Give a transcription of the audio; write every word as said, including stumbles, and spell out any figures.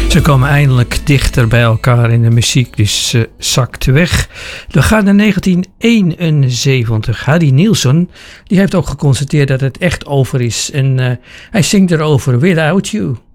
Ze komen eindelijk dichter bij elkaar in de muziek, dus ze zakt weg. We gaan naar negentien eenenzeventig. Harry Nilsson, die heeft ook geconstateerd dat het echt over is. En uh, hij zingt erover, Without You.